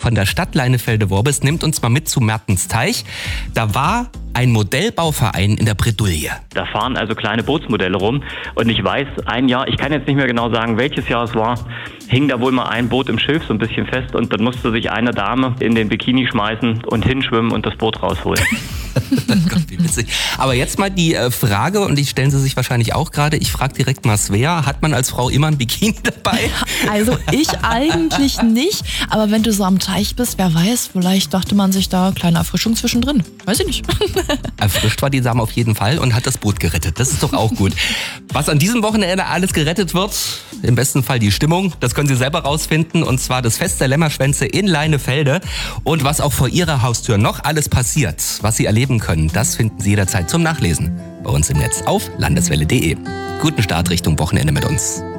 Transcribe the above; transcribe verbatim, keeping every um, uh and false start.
von der Stadt Leinefelde-Worbis nimmt uns mal mit zu Mertensteich. Da war ein Modellbauverein in der Bredouille. Da fahren also kleine Bootsmodelle rum und ich weiß, ein Jahr, ich kann jetzt nicht mehr genau sagen, welches Jahr es war, hing da wohl mal ein Boot im Schilf so ein bisschen fest und dann musste sich eine Dame in den Bikini schmeißen und hinschwimmen und das Boot rausholen. Gott, wie witzig. Aber jetzt mal die äh, Frage, und die stellen Sie sich wahrscheinlich auch gerade, ich frage direkt mal Svea, hat man als Frau immer ein Bikini dabei? Also ich eigentlich nicht, aber wenn du so am Teich bist, wer weiß, vielleicht dachte man sich da kleine Erfrischung zwischendrin. Weiß ich nicht. Erfrischt war die Dame auf jeden Fall und hat das Boot gerettet. Das ist doch auch gut. Was an diesem Wochenende alles gerettet wird, im besten Fall die Stimmung, das können Sie selber rausfinden, und zwar das Fest der Lämmerschwänze in Leinefelde. Und was auch vor Ihrer Haustür noch alles passiert, was Sie erleben können, das finden Sie jederzeit zum Nachlesen bei uns im Netz auf landeswelle punkt de. Guten Start Richtung Wochenende mit uns.